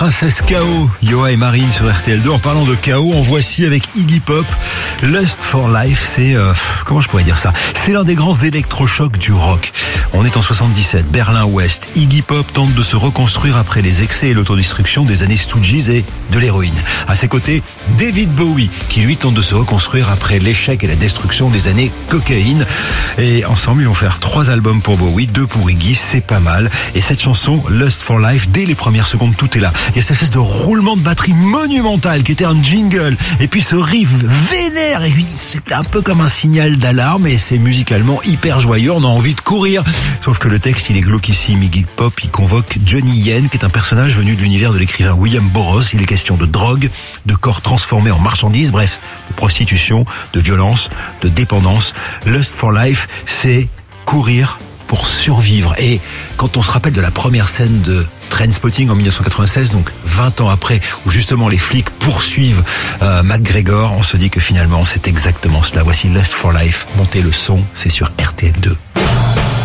Princesse K.O. Yoa et Marine sur RTL2. En parlant de K.O., en voici avec Iggy Pop. Lust for Life, c'est... comment je pourrais dire ça? C'est l'un des grands électrochocs du rock. On est en 77, Berlin-Ouest. Iggy Pop tente de se reconstruire après les excès et l'autodestruction des années Stooges et de l'héroïne. À ses côtés, David Bowie, qui lui tente de se reconstruire après l'échec et la destruction des années cocaïne. Et ensemble, ils vont faire 3 albums pour Bowie, 2 pour Iggy, c'est pas mal. Et cette chanson, Lust for Life, dès les premières secondes, tout est là. Il y a cette espèce de roulement de batterie monumental qui était un jingle. Et puis ce riff vénère, et c'est un peu comme un signal d'alarme, et c'est musicalement hyper joyeux, on a envie de courir. Sauf que le texte, il est glauquissime. Iggy Pop, il convoque Johnny Yen, qui est un personnage venu de l'univers de l'écrivain William Burroughs. Il est question de drogue, de corps transformés en marchandises, bref, de prostitution, de violence, de dépendance. Lust for Life, c'est courir pour survivre. Et quand on se rappelle de la première scène de Trainspotting en 1996, donc 20 ans après, où justement les flics poursuivent McGregor, on se dit que finalement c'est exactement cela. Voici Lust for Life. Montez le son, c'est sur RTL2.